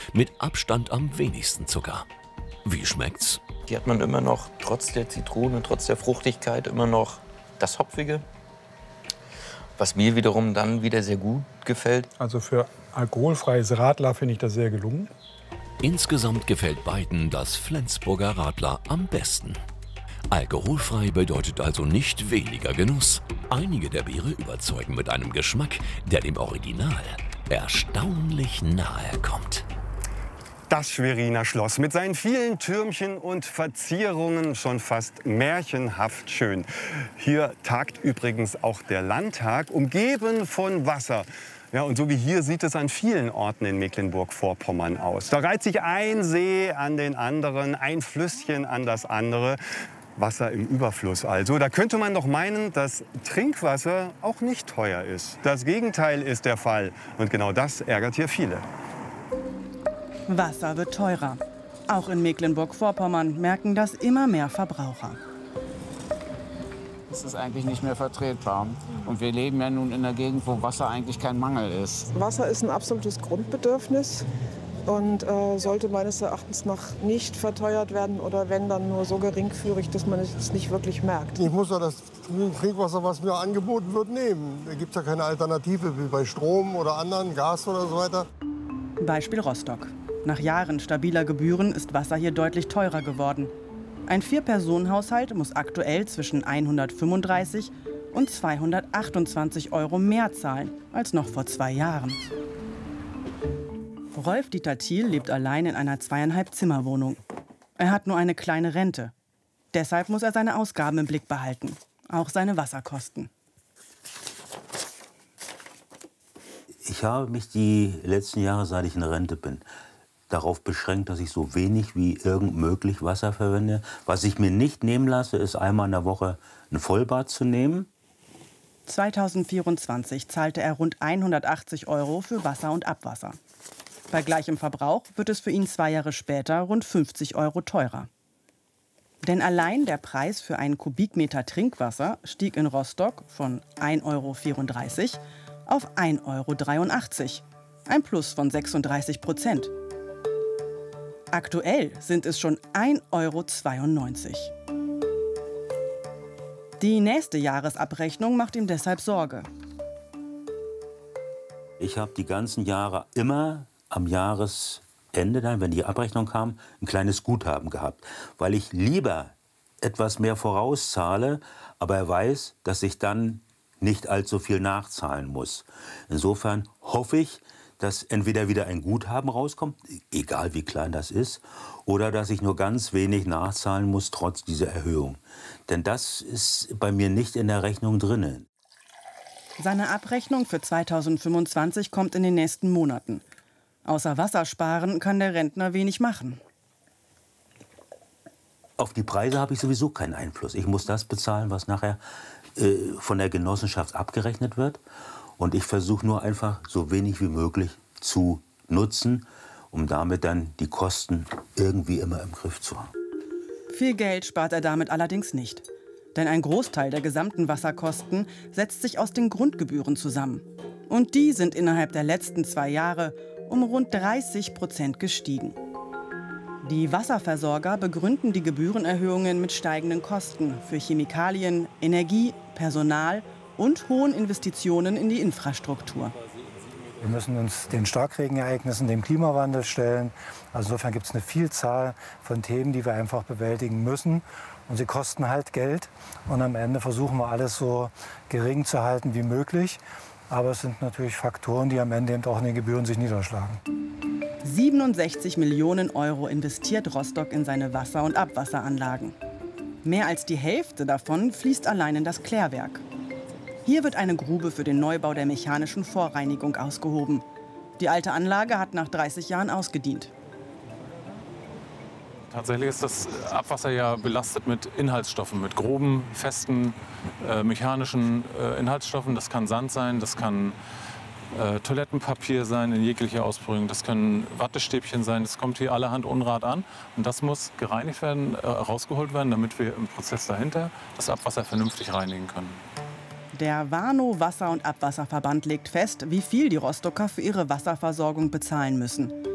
mit Abstand am wenigsten Zucker. Wie schmeckt's? Hier hat man immer noch, trotz der Zitrone, trotz der Fruchtigkeit, immer noch das Hopfige. Was mir wiederum dann wieder sehr gut gefällt. Also für alkoholfreies Radler finde ich das sehr gelungen. Insgesamt gefällt beiden das Flensburger Radler am besten. Alkoholfrei bedeutet also nicht weniger Genuss. Einige der Biere überzeugen mit einem Geschmack, der dem Original erstaunlich nahe kommt. Das Schweriner Schloss mit seinen vielen Türmchen und Verzierungen schon fast märchenhaft schön. Hier tagt übrigens auch der Landtag, umgeben von Wasser. Ja, und so wie hier sieht es an vielen Orten in Mecklenburg-Vorpommern aus. Da reiht sich ein See an den anderen, ein Flüsschen an das andere. Wasser im Überfluss also. Da könnte man doch meinen, dass Trinkwasser auch nicht teuer ist. Das Gegenteil ist der Fall. Und genau das ärgert hier viele. Wasser wird teurer. Auch in Mecklenburg-Vorpommern merken das immer mehr Verbraucher. Das ist eigentlich nicht mehr vertretbar. Und wir leben ja nun in einer Gegend, wo Wasser eigentlich kein Mangel ist. Wasser ist ein absolutes Grundbedürfnis und sollte meines Erachtens nach nicht verteuert werden oder wenn dann nur so geringfügig, dass man es nicht wirklich merkt. Ich muss ja das Trinkwasser, was mir angeboten wird, nehmen. Da gibt es ja keine Alternative wie bei Strom oder anderen, Gas oder so weiter. Beispiel Rostock. Nach Jahren stabiler Gebühren ist Wasser hier deutlich teurer geworden. Ein Vier-Personen-Haushalt muss aktuell zwischen 135 und 228 € mehr zahlen als noch vor 2 Jahren. Rolf-Dieter Thiel lebt allein in einer 2,5-Zimmer-Wohnung. Er hat nur eine kleine Rente. Deshalb muss er seine Ausgaben im Blick behalten, auch seine Wasserkosten. Ich habe mich die letzten Jahre, seit ich in Rente bin, darauf beschränkt, dass ich so wenig wie irgend möglich Wasser verwende. Was ich mir nicht nehmen lasse, ist einmal in der Woche ein Vollbad zu nehmen. 2024 zahlte er rund 180 € für Wasser und Abwasser. Bei gleichem Verbrauch wird es für ihn 2 Jahre später rund 50 € teurer. Denn allein der Preis für einen Kubikmeter Trinkwasser stieg in Rostock von 1,34 € auf 1,83 €. Ein Plus von 36%. Aktuell sind es schon 1,92 €. Die nächste Jahresabrechnung macht ihm deshalb Sorge. Ich habe die ganzen Jahre immer am Jahresende, dann, wenn die Abrechnung kam, ein kleines Guthaben gehabt. Weil ich lieber etwas mehr vorauszahle, aber er weiß, dass ich dann nicht allzu viel nachzahlen muss. Insofern hoffe ich, dass entweder wieder ein Guthaben rauskommt, egal wie klein das ist, oder dass ich nur ganz wenig nachzahlen muss, trotz dieser Erhöhung. Denn das ist bei mir nicht in der Rechnung drin. Seine Abrechnung für 2025 kommt in den nächsten Monaten. Außer Wassersparen kann der Rentner wenig machen. Auf die Preise habe ich sowieso keinen Einfluss. Ich muss das bezahlen, was nachher von der Genossenschaft abgerechnet wird. Und ich versuche nur einfach so wenig wie möglich zu nutzen, um damit dann die Kosten irgendwie immer im Griff zu haben. Viel Geld spart er damit allerdings nicht. Denn ein Großteil der gesamten Wasserkosten setzt sich aus den Grundgebühren zusammen. Und die sind innerhalb der letzten 2 Jahre um rund 30% gestiegen. Die Wasserversorger begründen die Gebührenerhöhungen mit steigenden Kosten für Chemikalien, Energie, Personal und hohen Investitionen in die Infrastruktur. Wir müssen uns den Starkregenereignissen, dem Klimawandel stellen. Also insofern gibt es eine Vielzahl von Themen, die wir einfach bewältigen müssen. Und sie kosten halt Geld. Und am Ende versuchen wir alles so gering zu halten wie möglich. Aber es sind natürlich Faktoren, die am Ende eben auch in den Gebühren sich niederschlagen. 67 Millionen € investiert Rostock in seine Wasser- und Abwasseranlagen. Mehr als die Hälfte davon fließt allein in das Klärwerk. Hier wird eine Grube für den Neubau der mechanischen Vorreinigung ausgehoben. Die alte Anlage hat nach 30 Jahren ausgedient. Tatsächlich ist das Abwasser ja belastet mit Inhaltsstoffen, mit groben, festen, mechanischen Inhaltsstoffen. Das kann Sand sein, das kann Toilettenpapier sein in jeglicher Ausprägung, das können Wattestäbchen sein, das kommt hier allerhand Unrat an. Und das muss gereinigt werden, rausgeholt werden, damit wir im Prozess dahinter das Abwasser vernünftig reinigen können. Der Warnow Wasser- und Abwasserverband legt fest, wie viel die Rostocker für ihre Wasserversorgung bezahlen müssen.